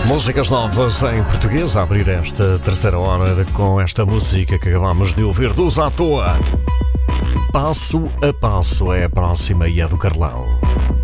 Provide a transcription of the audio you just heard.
Músicas novas em português a abrir esta terceira hora com esta música que acabamos de ouvir dos À Toa. Passo a Passo é a próxima e é do Carlão.